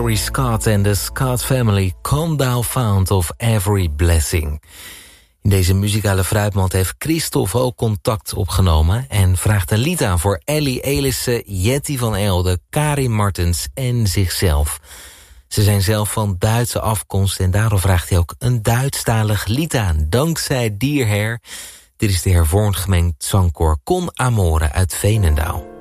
Terry Scott en de Scott Family, Come Thou Fount of Every Blessing. In deze muzikale fruitmand heeft Christophe ook contact opgenomen en vraagt een lied aan voor Ellie Elissen, Jetty van Elde, Karin Martens en zichzelf. Ze zijn zelf van Duitse afkomst en daarom vraagt hij ook een Duitsstalig lied aan, dankzij Dierher. Dit is de hervormd gemengd zangkoor Con Amore uit Veenendaal.